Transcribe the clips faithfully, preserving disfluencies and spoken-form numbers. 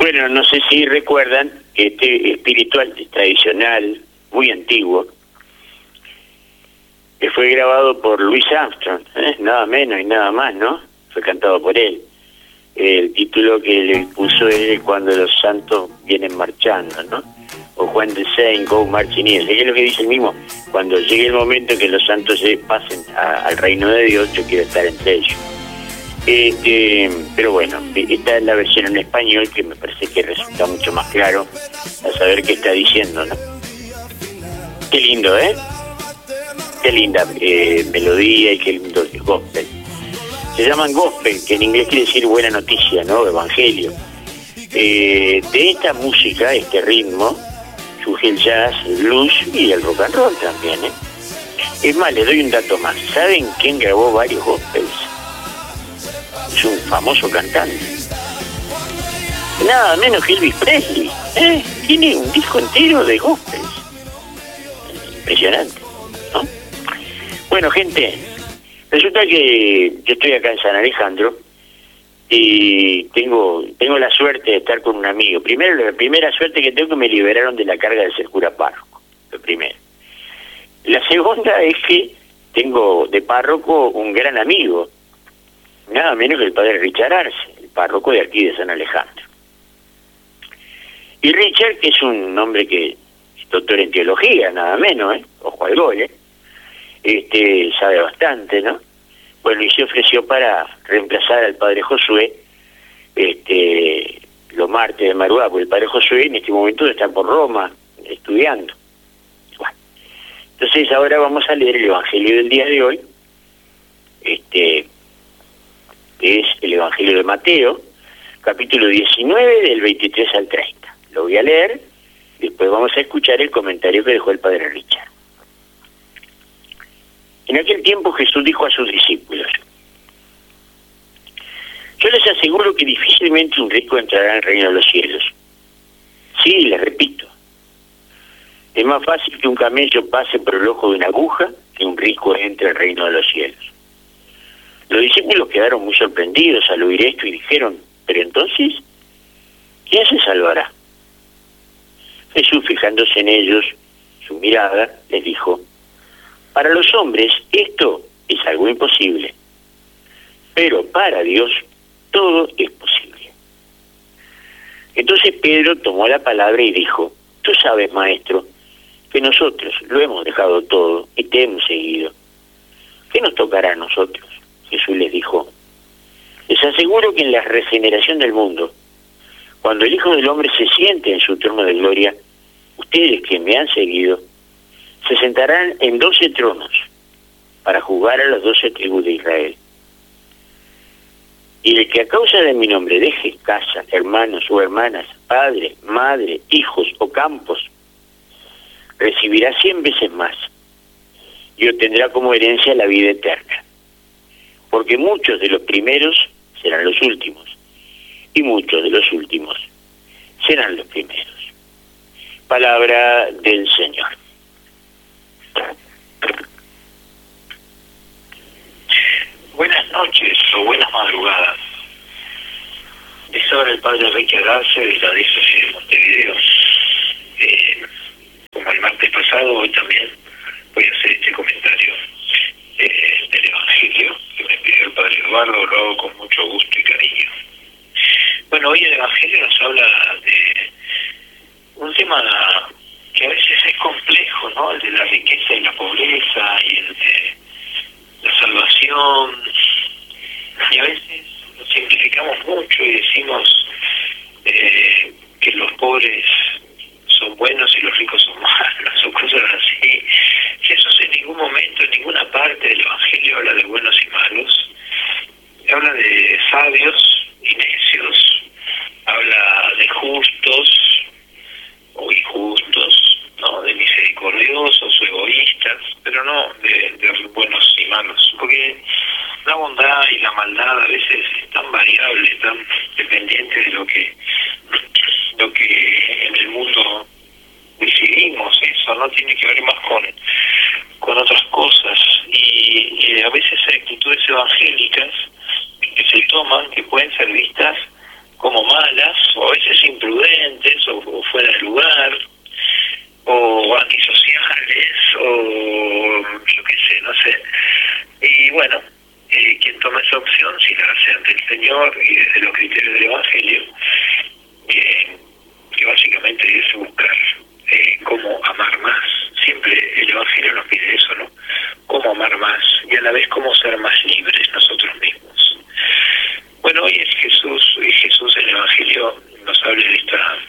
Bueno, no sé si recuerdan que este espiritual tradicional, muy antiguo, que fue grabado por Louis Armstrong, ¿eh? Nada menos y nada más, ¿no? Fue cantado por él. El título que le puso él Cuando los santos vienen marchando, ¿no? O When the Saints Go Marching In. Es lo que dice el mismo: cuando llegue el momento que los santos se pasen a, al reino de Dios, yo quiero estar entre ellos. Este, pero bueno, esta es la versión en español, que me parece que resulta mucho más claro a saber qué está diciendo, ¿no? Qué lindo, ¿eh? Qué linda eh, melodía y qué lindo gospel. Se llaman gospel, que en inglés quiere decir buena noticia, ¿no? Evangelio. Eh, de esta música, este ritmo, surge el jazz, el blues y el rock and roll también, ¿eh? Es más, les doy un dato más. ¿Saben quién grabó varios gospels? Es un famoso cantante. Nada menos que Elvis Presley, ¿eh? Tiene un disco entero de gospels. Impresionante, ¿no? Bueno, gente, resulta que yo estoy acá en San Alejandro y tengo tengo la suerte de estar con un amigo. Primero, la primera suerte que tengo, que me liberaron de la carga de ser cura párroco. Lo primero. La segunda es que tengo de párroco un gran amigo, nada menos que el padre Richard Arce, el párroco de aquí de San Alejandro. Y Richard, que es un hombre que es doctor en teología, nada menos, ¿eh? Ojo al gol, ¿eh? Este, sabe bastante, ¿no? Bueno, y se ofreció para reemplazar al padre Josué, este, los martes de madrugada, porque el padre Josué en este momento está por Roma estudiando. Bueno, entonces ahora vamos a leer el Evangelio del día de hoy, este, que es el Evangelio de Mateo, capítulo diecinueve, del veintitrés al treinta. Lo voy a leer, después vamos a escuchar el comentario que dejó el padre Richard. En aquel tiempo Jesús dijo a sus discípulos: yo les aseguro que difícilmente un rico entrará en el reino de los cielos. Sí, les repito, es más fácil que un camello pase por el ojo de una aguja que un rico entre al reino de los cielos. Los discípulos quedaron muy sorprendidos al oír esto y dijeron: pero entonces, ¿quién se salvará? Jesús, fijándose en ellos, su mirada, les dijo: para los hombres esto es algo imposible, pero para Dios todo es posible. Entonces Pedro tomó la palabra y dijo: tú sabes, maestro, que nosotros lo hemos dejado todo y te hemos seguido. ¿Qué nos tocará a nosotros? Jesús les dijo: les aseguro que en la regeneración del mundo, cuando el Hijo del Hombre se siente en su trono de gloria, ustedes que me han seguido se sentarán en doce tronos para juzgar a las doce tribus de Israel. Y el que a causa de mi nombre deje casa, hermanos o hermanas, padre, madre, hijos o campos, recibirá cien veces más y obtendrá como herencia la vida eterna. Porque muchos de los primeros serán los últimos y muchos de los últimos serán los primeros. Palabra del Señor. Buenas noches o buenas madrugadas. Les habla el padre Richard Arce de la diócesis de Montevideo. Eh, como el martes pasado, hoy también voy a hacer este comentario eh, del Evangelio que me pidió el padre Eduardo. Lo hago con mucho gusto y cariño. Bueno, hoy el Evangelio nos habla de un tema que a veces es complejo, ¿no? El de la riqueza y la pobreza, y el de la salvación, y a veces lo simplificamos mucho y decimos eh, que los pobres son buenos y los ricos son malos, o cosas así. Jesús en ningún momento, en ninguna parte del Evangelio habla de buenos y malos, habla de sabios y necios, habla de justos o injustos, ¿no? De misericordiosos o egoístas, pero no de, de buenos y malos, porque la bondad y la maldad a veces es tan variable, tan dependiente de lo que lo que en el mundo decidimos. Eso no tiene que ver más con con otras cosas, y, y a veces hay actitudes evangélicas que se toman, que pueden ser vistas como malas o a veces simples fuera de lugar, o antisociales, o yo qué sé, no sé. Y bueno, eh, quien toma esa opción, si la hace ante el Señor y desde los criterios del Evangelio, eh, que básicamente es buscar eh, cómo amar más. Siempre el Evangelio nos pide eso, ¿no? Cómo amar más y a la vez cómo ser más libres nosotros mismos. Bueno, hoy es Jesús, y Jesús en el Evangelio nos habla de esta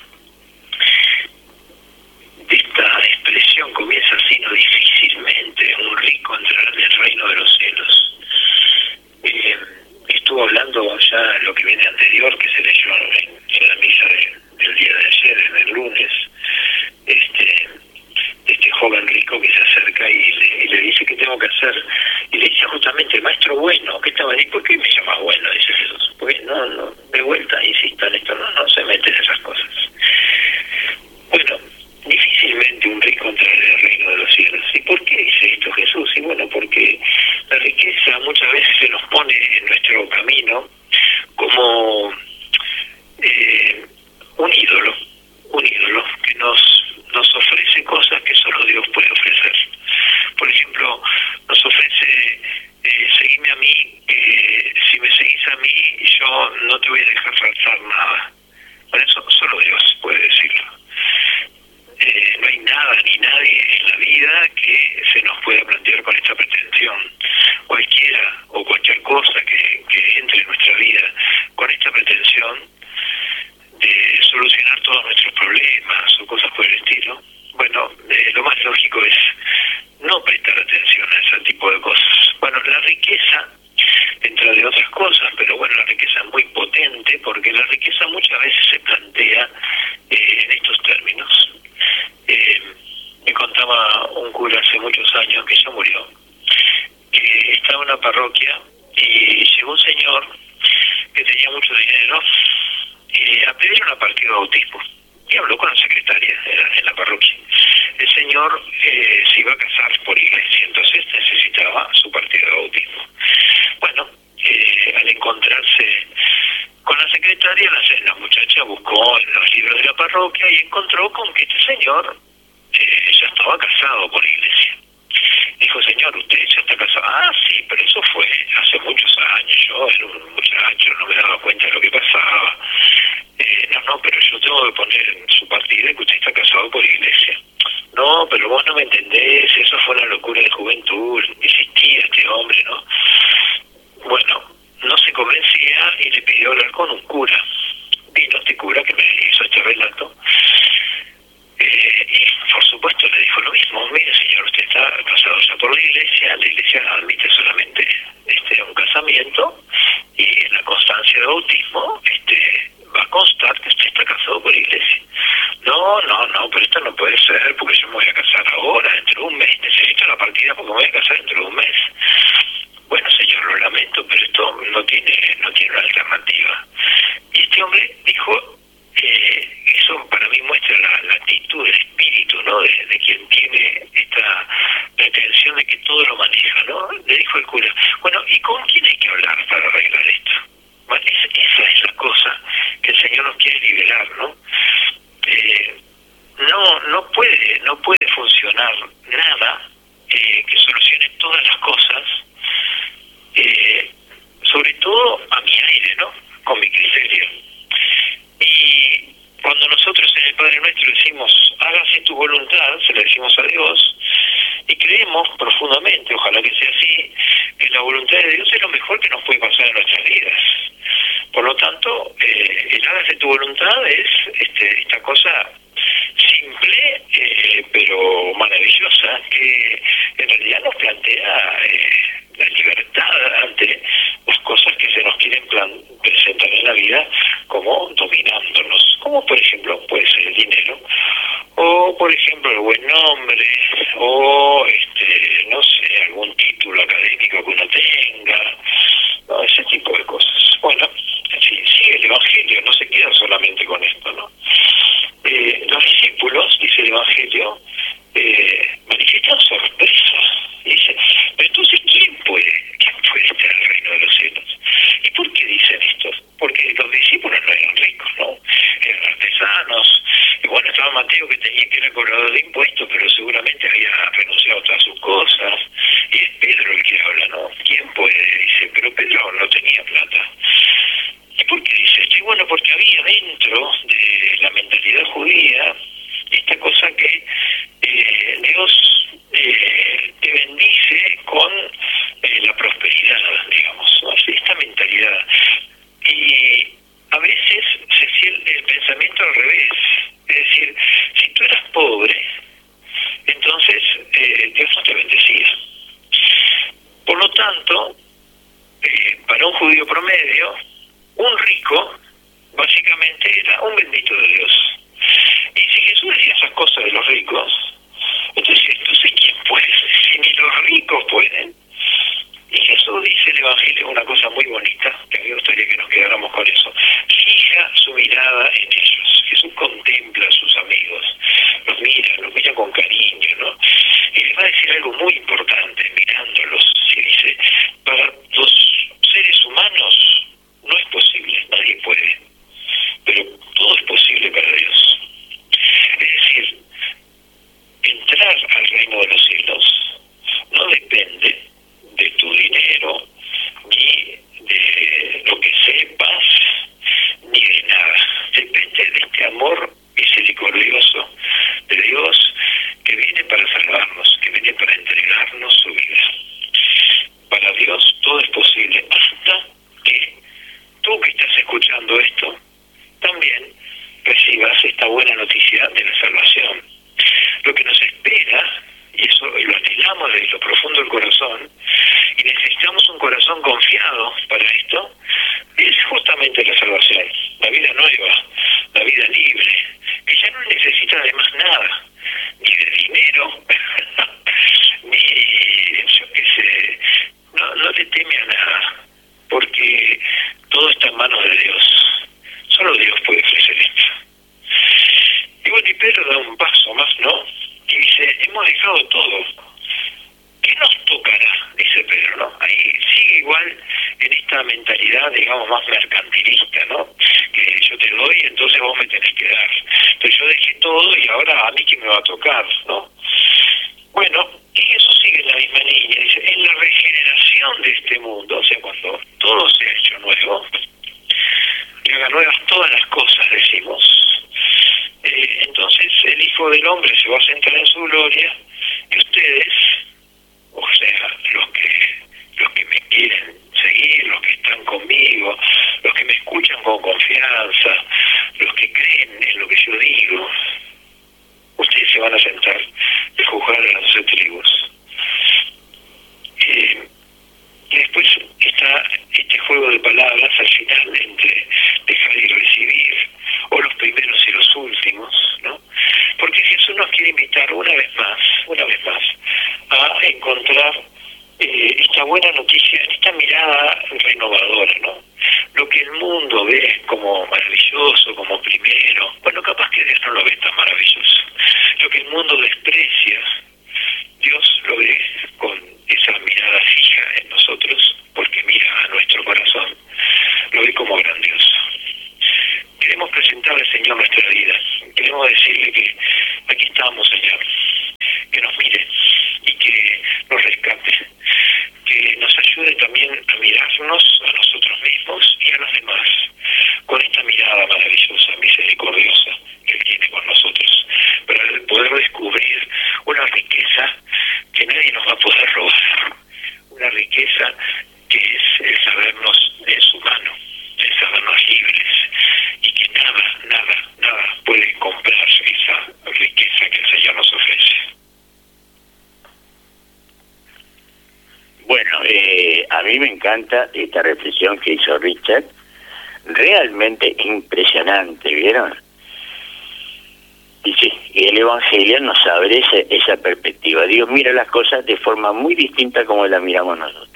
de esta expresión, comienza así, no difícilmente, un rico entrará en el reino de los cielos. Eh, estuvo hablando ya lo que viene anterior, que se leyó en, en la misa de, del día de ayer, en el lunes, este, este joven rico que se acerca y le, y le dice, ¿qué tengo que hacer? Y le dice justamente, maestro bueno, ¿qué estaba diciendo? ¿Por qué me llamas bueno? Dice Jesús. Porque no, no, de vuelta insista en esto, no, no se mete en esas cosas. Bueno, difícilmente un rico entrará en el reino de los cielos. ¿Y por qué dice esto Jesús? Y bueno, porque la riqueza muchas veces se nos pone en nuestro camino como eh, un ídolo, un ídolo que nos, nos ofrece cosas que solo Dios puede ofrecer. Por ejemplo, nos ofrece, eh, seguime a mí, que si me seguís a mí, yo no te voy a dejar faltar nada. Por eso solo Dios puede decirlo. Eh, no hay nada ni nadie en la vida que se nos pueda plantear con esta pretensión. Cualquiera o cualquier cosa que, que entre en nuestra vida con esta pretensión de solucionar todos nuestros problemas o cosas por el estilo, bueno, eh, lo más lógico es no prestar atención a ese tipo de cosas. Bueno, la riqueza, dentro de otras cosas, pero bueno, la riqueza es muy potente porque la riqueza muchas veces se plantea eh, en estos términos. Eh, me contaba un cura hace muchos años que ya murió, que estaba en una parroquia y llegó un señor que tenía mucho dinero y a pedir una partida de bautismo. Y habló con la secretaria en la parroquia. El señor eh, se iba a casar por iglesia, entonces necesitaba su partida de bautismo. Bueno, eh, al encontrarse con la secretaria, la, la muchacha buscó en los libros de la parroquia y encontró con que este señor eh, ya estaba casado por iglesia. Dijo, señor, ¿usted ya está casado? Ah, sí, pero eso fue hace muchos años. Yo era un muchacho, no me daba cuenta de lo que pasaba. Eh, no, no, pero yo tengo que poner en su partida que usted está casado por iglesia. No, pero vos no me entendés, eso fue una locura de juventud, existía este hombre, ¿no? Bueno, no se convencía y le pidió hablar con un cura. Vino este cura que me hizo este relato. Eh, y por supuesto le dijo lo mismo, mire señor, usted está casado ya por la iglesia, la iglesia admite solamente este un casamiento y en la constancia de bautismo este va a constar que usted está casado por iglesia. No, no, no, pero esto no puede ser porque yo me voy a casar ahora, dentro de un mes, necesito la partida porque me voy a casar dentro de un mes. Bueno señor, lo lamento, pero esto no tiene, no tiene una alternativa. Y este hombre dijo, eh, eso para mí muestra la, la actitud, el espíritu, ¿no? De, de quien tiene esta pretensión de que todo lo maneja, ¿no? Le dijo el cura, bueno, ¿y con quién hay que hablar para arreglar esto? Bueno, es, esa es la cosa que el Señor nos quiere liberar, ¿no? Eh, no, no puede, no puede funcionar nada eh, que solucione todas las cosas, eh, sobre todo a mi aire, ¿no? Con mi criterio. Y cuando nosotros en el Padre Nuestro decimos, hágase tu voluntad, se le decimos a Dios, y creemos profundamente, ojalá que sea así, que la voluntad de Dios es lo mejor que nos puede pasar en nuestras vidas. Por lo tanto, eh, el hágase tu voluntad es este, esta cosa simple, eh, pero maravillosa, que en realidad nos plantea eh, la libertad ante las cosas que se nos quieren plan presentar en la vida como dominándonos, como por ejemplo puede ser el dinero, o por ejemplo el buen nombre, o este no sé, algún título académico que uno tenga, no, ese tipo de cosas. Bueno, sí, sigue el Evangelio, no se queda solamente con esto, ¿no? Eh, los discípulos, dice el Evangelio, eh, manifiestan sorpresa y dicen, pero entonces ¿quién puede? ¿Quién puede estar en el reino de los cielos? ¿Y por qué dicen esto? Porque los discípulos no eran ricos, ¿no? Eran artesanos, y bueno, estaban estaba Mateo, que tenía que era cobrador de impuestos, pero seguramente había renunciado a todas sus cosas, y es Pedro el que habla, ¿no? ¿Quién puede? Dice, pero Pedro no tenía plata. ¿Y por qué dice esto? Y bueno, porque había dentro de la mentalidad judía esta cosa que eh, Dios eh, te bendice con eh, la prosperidad, digamos, ¿no? Esta mentalidad. Y a veces se siente el pensamiento al revés, es decir, si tú eras pobre, entonces eh, Dios no te bendecía. Por lo tanto, eh, para un judío promedio, un rico básicamente era un bendito de Dios. Y si Jesús decía esas cosas de los ricos, entonces, entonces ¿quién puede? Si ni los ricos pueden. Y Jesús dice en el Evangelio una cosa muy bonita, que a mí me gustaría que nos quedáramos con eso. Fija su mirada en ellos. Jesús contempla a sus amigos, los mira, los mira con cariño, ¿no? Y les va a decir algo muy importante mirándolos. Y dice, para los seres humanos no es posible, nadie puede, pero todo es posible para Dios. Es decir, entrar al reino de los cielos no depende de tu dinero, ni de lo que sepas, ni de nada. Depende de este amor misericordioso de Dios que viene para salvarnos, que viene para entregarnos su vida. Para Dios todo es posible, hasta que tú que estás escuchando esto, también recibas esta buena noticia de la salvación. Lo que nos espera, y eso lo anhelamos desde lo profundo del corazón, y necesitamos un corazón confiado para esto, es justamente la salvación, la vida nueva, la vida libre, que ya no necesita además nada, ni de dinero, ni, yo qué sé, no, no le teme a nada, porque todo está en manos de Dios. Solo Dios puede ofrecer esto. Y bueno, y Pedro da un paso más, ¿no? Y dice, hemos dejado todo. ¿Qué nos tocará? Dice Pedro, ¿no? Ahí sigue igual en esta mentalidad, digamos, más mercantilista, ¿no? Que yo te doy, entonces vos me tenés que dar. Pero yo dejé todo y ahora a mí que me va a tocar, ¿no? Bueno, y eso sigue en la misma línea. Dice, en la regeneración de este mundo, o sea, cuando todo se ha hecho nuevo, que haga nuevas todas las cosas, decimos. Eh, entonces el Hijo del Hombre se va a centrar en su gloria, y ustedes, o sea, los que los que me quieren seguir, los que están conmigo, los que me escuchan con confianza, los que creen en lo que yo digo, ustedes se van a sentar y juzgar a las doce tribus. Eh, y después está este juego de palabras al final entre dejar y recibir, o los primeros y los últimos, ¿no? Porque Jesús nos quiere invitar una vez más, una vez más, a encontrar eh, esta buena noticia, esta mirada renovadora, ¿no? Lo que el mundo ve como maravilloso, como primero, bueno, capaz que Dios no lo ve tan maravilloso. Lo que el mundo desprecia, Dios lo ve con esa mirada fija en nosotros, porque mira a nuestro corazón, lo ve como grandioso. Queremos presentarle al Señor nuestra vida, queremos decirle que aquí estamos, Señor, que nos mire y que nos rescate, que nos ayude también a mirarnos a nosotros mismos y a los demás, con esta mirada maravillosa, misericordiosa que Él tiene con nosotros, para poder descubrir una riqueza que nadie nos va a poder robar, una riqueza que es el sabernos en su mano, el sabernos libres, y que nada, nada, nada puede comprar esa riqueza que el Señor nos ofrece. Bueno, eh, a mí me encanta esta reflexión que hizo Richard, realmente impresionante, ¿vieron? Y sí, el Evangelio nos abre esa, esa perspectiva. Dios mira las cosas de forma muy distinta como las miramos nosotros.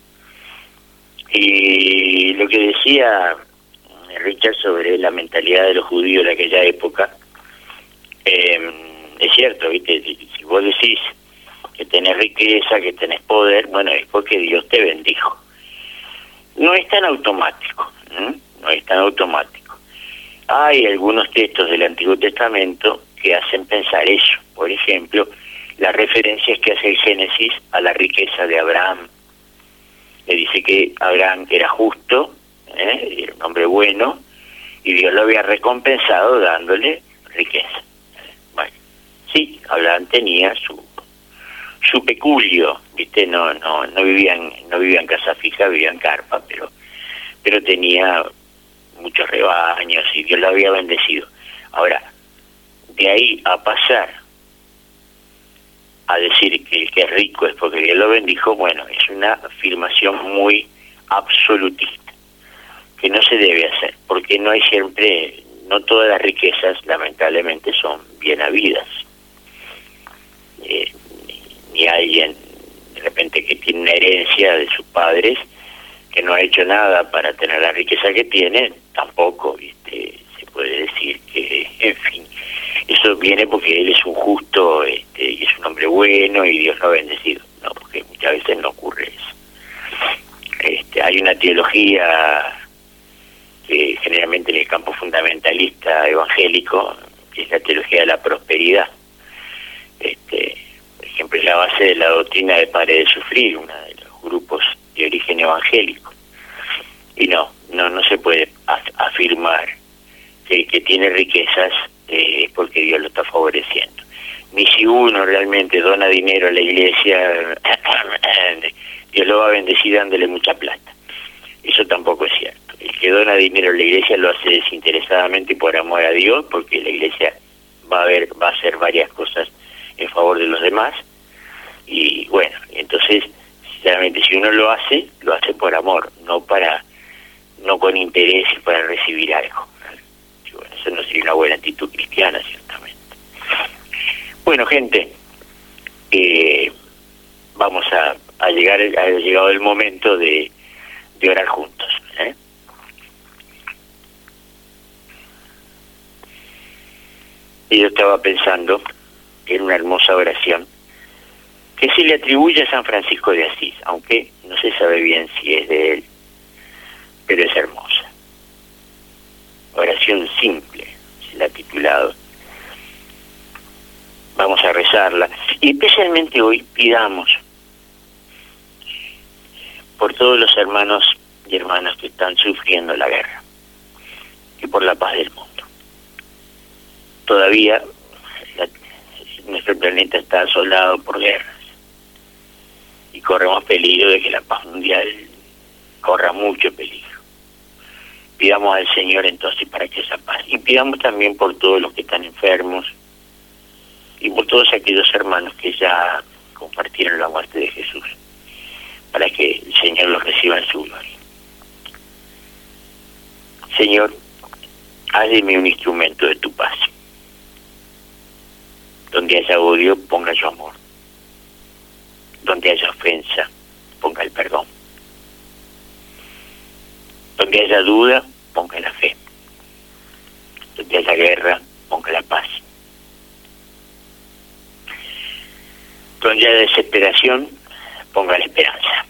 Y lo que decía Richard sobre la mentalidad de los judíos de aquella época, eh, es cierto, ¿viste? Si vos decís que tenés riqueza, que tenés poder, bueno, es porque Dios te bendijo. No es tan automático, ¿eh? No es tan automático. Hay algunos textos del Antiguo Testamento que hacen pensar eso. Por ejemplo, las referencias que hace el Génesis a la riqueza de Abraham. Le dice que Abraham era justo, ¿eh? Era un hombre bueno, y Dios lo había recompensado dándole riqueza. Bueno, sí, Abraham tenía su su peculio, viste, no no no vivían no vivía en casa fija, vivía en carpa, pero pero tenía muchos rebaños y Dios lo había bendecido. Ahora, de ahí a pasar a decir que el que es rico es porque Dios lo bendijo, bueno, es una afirmación muy absolutista, que no se debe hacer, porque no hay siempre, no todas las riquezas, lamentablemente, son bien habidas. Eh, ni, ni alguien, de repente, que tiene una herencia de sus padres, que no ha hecho nada para tener la riqueza que tiene, tampoco, ¿viste? Se puede decir que, en fin, eso viene porque él es un justo, este, y es un hombre bueno y Dios lo ha bendecido. No, porque muchas veces no ocurre eso. Este, hay una teología que generalmente en el campo fundamentalista evangélico, que es la teología de la prosperidad. Este, por ejemplo, es la base de la doctrina de Pare de Sufrir, uno de los grupos de origen evangélico. Y no, no, no se puede af- afirmar que, que tiene riquezas eh, porque Dios lo está favoreciendo. Ni si uno realmente dona dinero a la iglesia, Dios lo va a bendecir dándole mucha plata. Eso tampoco es cierto. El que dona dinero a la iglesia lo hace desinteresadamente por amor a Dios, porque la iglesia va a ver, va a hacer varias cosas en favor de los demás. Y bueno, entonces, sinceramente, si uno lo hace, lo hace por amor, no para, no con interés para recibir algo. Y bueno, eso no sería una buena actitud cristiana, ciertamente. Bueno, gente, eh, vamos a, a llegar, ha llegado el momento de, de orar juntos, ¿eh? Y yo estaba pensando en una hermosa oración que se le atribuye a San Francisco de Asís, aunque no se sabe bien si es de él, pero es hermosa. Oración simple, se la ha titulado. Vamos a rezarla, y especialmente hoy pidamos por todos los hermanos y hermanas que están sufriendo la guerra y por la paz del mundo. Todavía la, nuestro planeta está asolado por guerras y corremos peligro de que la paz mundial corra mucho peligro. Pidamos al Señor entonces para que esa paz, y pidamos también por todos los que están enfermos y por todos aquellos hermanos que ya compartieron la muerte de Jesús, para que el Señor los reciba en su gloria. Señor, haz de mí un instrumento de tu paz. Donde haya odio, ponga yo amor. Donde haya ofensa, ponga el perdón. Donde haya duda, ponga la fe. Donde haya guerra, ponga la paz. Donde haya desesperación, ponga la esperanza.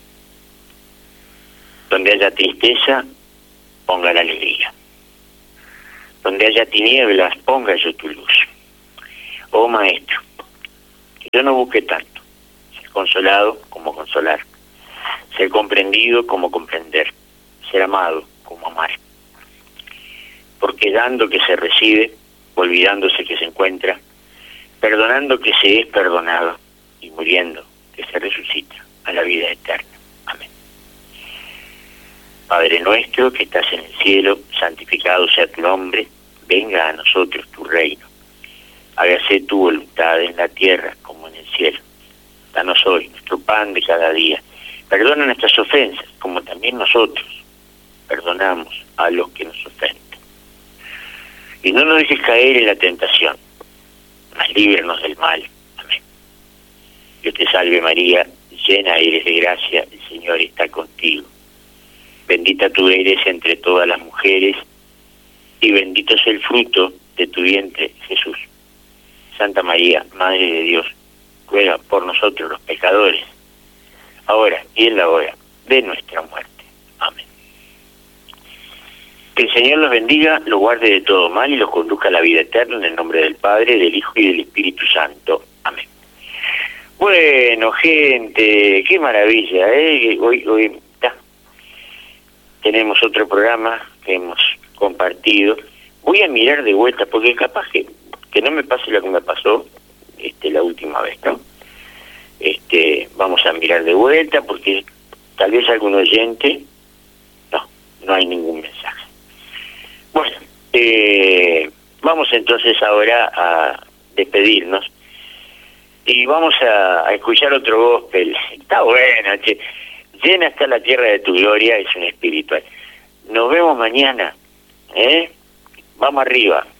Donde haya tristeza, ponga la alegría. Donde haya tinieblas, ponga yo tu luz. Oh Maestro, que yo no busque tanto, ser consolado como consolar, ser comprendido como comprender, ser amado como amar. Porque dando que se recibe, olvidándose que se encuentra, perdonando que se es perdonado, y muriendo que se resucita a la vida eterna. Amén. Padre nuestro que estás en el cielo, santificado sea tu nombre, venga a nosotros tu reino. Hágase tu voluntad en la tierra como en el cielo. Danos hoy nuestro pan de cada día. Perdona nuestras ofensas, como también nosotros perdonamos a los que nos ofenden. Y no nos dejes caer en la tentación, mas líbranos del mal. Amén. Dios te salve María, llena eres de gracia, el Señor está contigo. Bendita tú eres entre todas las mujeres, y bendito es el fruto de tu vientre, Jesús. Santa María, Madre de Dios, ruega por nosotros los pecadores, ahora y en la hora de nuestra muerte. Amén. Que el Señor los bendiga, los guarde de todo mal y los conduzca a la vida eterna en el nombre del Padre, del Hijo y del Espíritu Santo. Amén. Bueno, gente, qué maravilla, ¿eh? Hoy, hoy ta, tenemos otro programa que hemos compartido. Voy a mirar de vuelta, porque capaz que, que no me pase lo que me pasó este, la última vez, ¿no? Este, vamos a mirar de vuelta, porque tal vez algún oyente... No, no hay ningún mensaje. Bueno, eh, vamos entonces ahora a despedirnos. Y vamos a, a escuchar otro gospel. Está bueno, che. Llena está la tierra de tu gloria, es un espiritual. Nos vemos mañana, ¿eh? Vamos arriba.